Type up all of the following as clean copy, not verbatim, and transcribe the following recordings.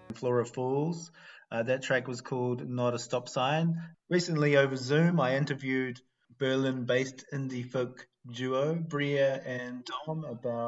Flora Falls. That track was called Not a Stop Sign. Recently over Zoom, I interviewed Berlin-based indie folk duo Bria and Dom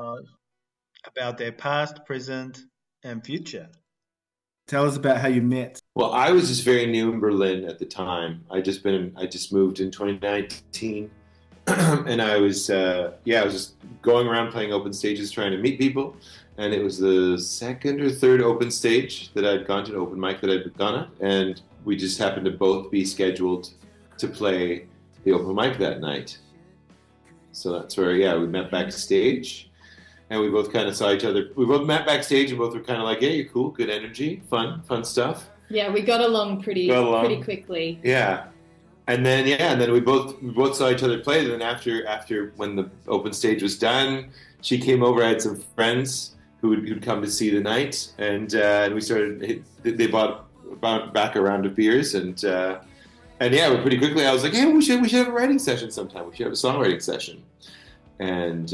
about their past, present, and future. Tell us about how you met. Well, I was just very new in Berlin at the time. I just moved in 2019, and I was just going around playing open stages, trying to meet people. And it was the second or third open stage that I'd gone to, an open mic that I'd gone at, and we just happened to both be scheduled to play the open mic that night. So that's where, we met backstage, and we both kind of saw each other. We both met backstage, and both were kind of like, "Yeah, you're cool, good energy, fun stuff." Yeah, we got along pretty quickly. Yeah, and then we both saw each other play. And then after when the open stage was done, she came over. I had some friends who'd come to see the night, and we started. They bought back a round of beers, and pretty quickly I was like, "Hey, we should have a writing session sometime. We should have a songwriting session," and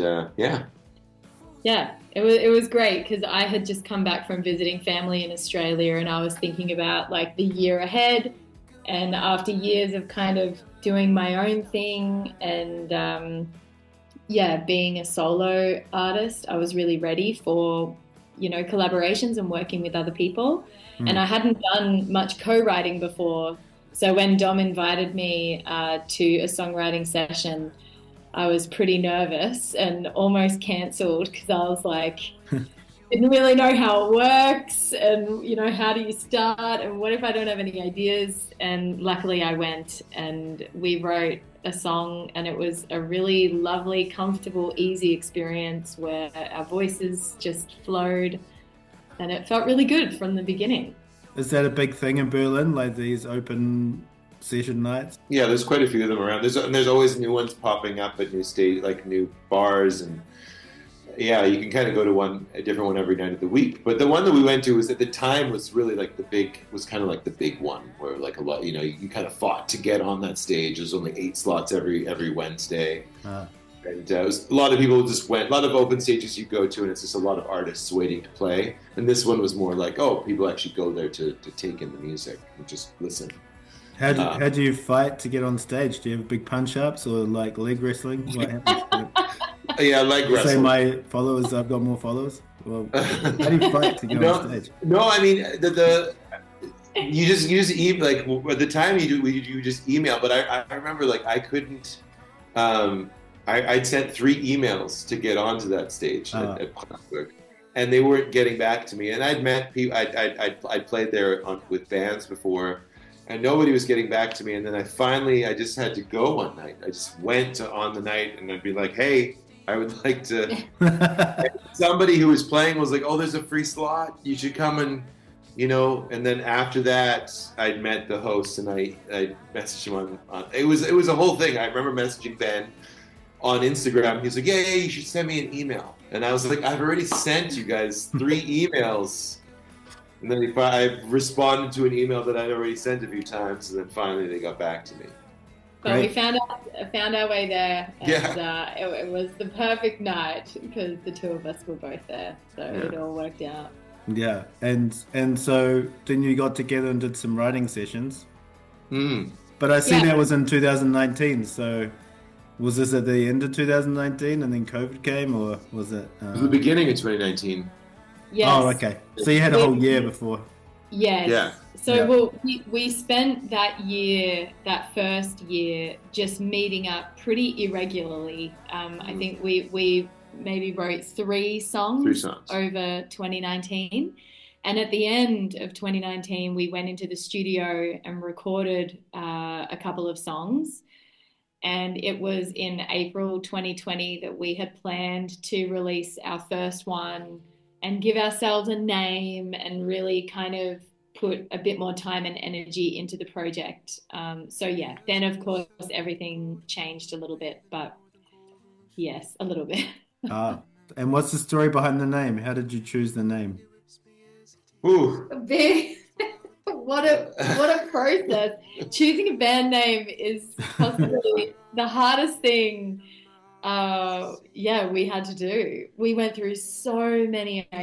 Yeah, it was great because I had just come back from visiting family in Australia, and I was thinking about like the year ahead, and after years of kind of doing my own thing and being a solo artist, I was really ready for, collaborations and working with other people. And I hadn't done much co-writing before. So when Dom invited me to a songwriting session, I was pretty nervous and almost cancelled because I was like, didn't really know how it works and, how do you start and what if I don't have any ideas? And luckily I went and we wrote a song, and it was a really lovely, comfortable, easy experience where our voices just flowed, and it felt really good from the beginning. Is that a big thing in Berlin, like these open session nights? Yeah, there's quite a few of them around. There's always new ones popping up at new bars, and you can kind of go to a different one every night of the week. But the one that we went to was at the time was really like the big one where like a lot, you kind of fought to get on that stage. There's only 8 slots every Wednesday. And a lot of people just went, a lot of open stages you go to, and it's just a lot of artists waiting to play. And this one was more like, people actually go there to take in the music and just listen. How do you fight to get on stage? Do you have big punch-ups or like leg wrestling? What happens? Yeah, leg wrestling. Say my followers, I've got more followers. Well, how do you fight to get on stage? No, I mean you just use like at the time you just email. But I remember like I couldn't. I'd sent 3 emails to get onto that stage at Plattsburgh, and they weren't getting back to me. And I'd met people. I'd played there with bands before, and nobody was getting back to me. And then I just had to go one night. I just went on the night, and I'd be like, "Hey, I would like to." Somebody who was playing was like, "Oh, there's a free slot. You should come and." And then after that, I'd met the host, and I messaged him on. It was a whole thing. I remember messaging Ben on Instagram. He's like, "Yeah, you should send me an email." And I was like, "I've already sent you guys 3 emails." And then I responded to an email that I'd already sent a few times, and then finally they got back to me. But we found our way there, and it was the perfect night because the 2 of us were both there, so it all worked out. Yeah, and so then you got together and did some writing sessions. But I see that was in 2019, so was this at the end of 2019 and then COVID came, or was it? It was the beginning of 2019. Yes. Oh, okay. So you had a whole year before. Yes. Yeah. So we spent that first year, just meeting up pretty irregularly. I think we maybe wrote 3 songs over 2019. And at the end of 2019, we went into the studio and recorded a couple of songs. And it was in April 2020 that we had planned to release our first one and give ourselves a name and really kind of put a bit more time and energy into the project. Then of course everything changed a little bit, but yes, a little bit. And what's the story behind the name? How did you choose the name? Ooh. What a process. Choosing a band name is possibly the hardest thing we had to do. We went through so many